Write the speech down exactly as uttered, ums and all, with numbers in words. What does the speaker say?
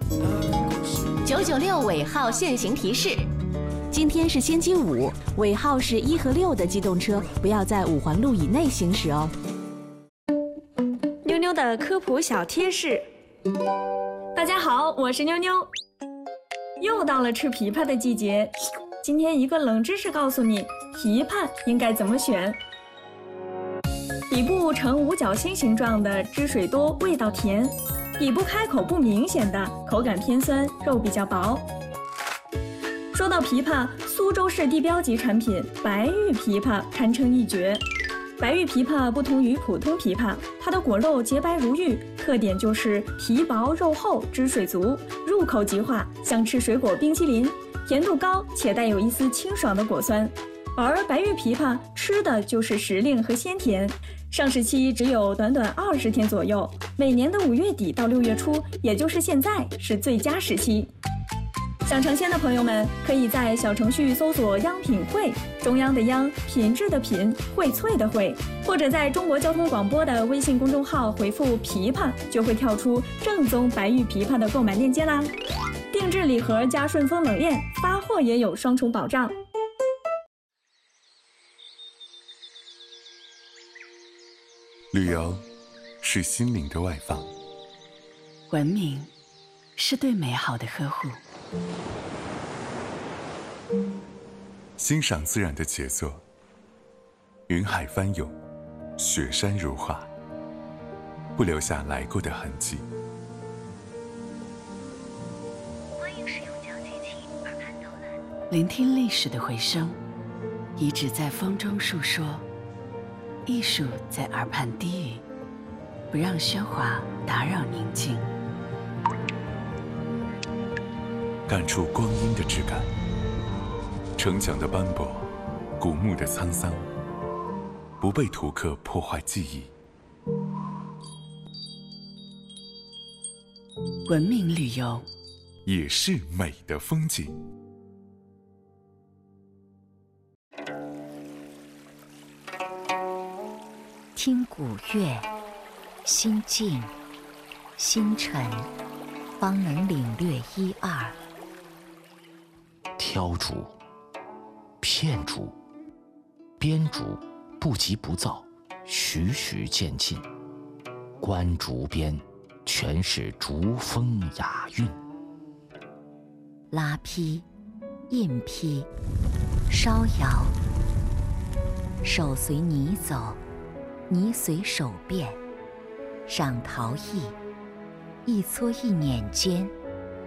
九九六尾号限行提示： 今天是星期五，尾号是一和六的机动车不要在五环路以内行驶哦。 妞妞的科普小贴士。大家好，我是妞妞。又到了吃枇杷的季节，今天一个冷知识告诉你，枇杷应该怎么选。底部呈五角星形状的，汁水多，味道甜；底部开口不明显的，口感偏酸，肉比较薄。说到枇杷，苏州市地标级产品白玉枇杷堪称一绝。白玉枇杷不同于普通枇杷，它的果肉洁白如玉，特点就是皮薄肉厚，汁水足，入口即化，像吃水果冰淇淋，甜度高且带有一丝清爽的果酸。而白玉枇杷吃的就是时令和鲜甜，上市期只有短短二十天左右，每年的五月底到六月初，也就是现在是最佳时期。想尝鲜的朋友们，可以在小程序搜索央品汇，中央的央，品质的品，荟萃的荟，或者在中国交通广播的微信公众号回复枇杷，就会跳出正宗白玉枇杷的购买链接啦。定制礼盒加顺丰冷链，发货也有双重保障。 旅游是心灵的外放， 文明是对美好的呵护。 欣赏自然的杰作，云海翻涌，雪山如画，不留下来过的痕迹。 欢迎使用讲解器耳畔导览， 聆听历史的回声，遗址在风中述说，艺术在耳畔低语，不让喧哗打扰宁静。 感触光阴的质感，城墙的斑驳，古墓的沧桑，不被图刻破坏记忆。 文明旅游也是美的风景。 听古乐，心静心沉，方能领略一二。 挑竹、片竹、编竹不急不躁，徐徐渐进。观竹边，全是竹风雅韵。 拉坯、印坯、烧窑，手随泥走，泥随手变。赏陶艺，一撮一捻间，